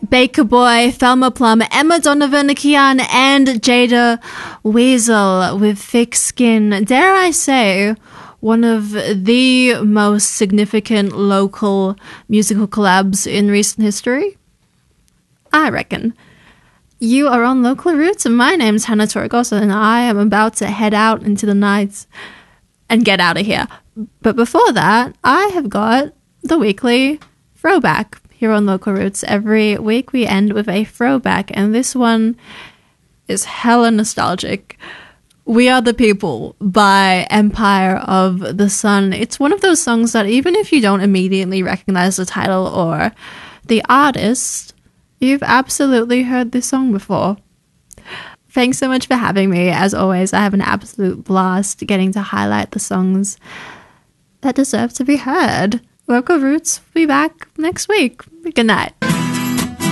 Baker Boy, Thelma Plum, Emma Donovan, Kian, and Jada Weasel with Thick Skin. Dare I say, one of the most significant local musical collabs in recent history? I reckon. You are on Local Roots, and my name's Hannah Torregosa, and I am about to head out into the night and get out of here. But before that, I have got the weekly throwback here on Local Roots. Every week we end with a throwback, and this one is hella nostalgic. We Are the People by Empire of the Sun. It's one of those songs that even if you don't immediately recognize the title or the artist, you've absolutely heard this song before. Thanks so much for having me. As always, I have an absolute blast getting to highlight the songs that deserve to be heard. Local Roots will be back next week. Good night.